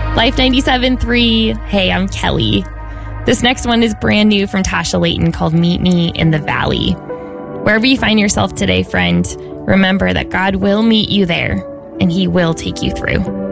Life 97.3. Hey, I'm Kelly. This next one is brand new from Tasha Layton called Meet Me in the Valley. Wherever you find yourself today, friend, remember that God will meet you there and He will take you through.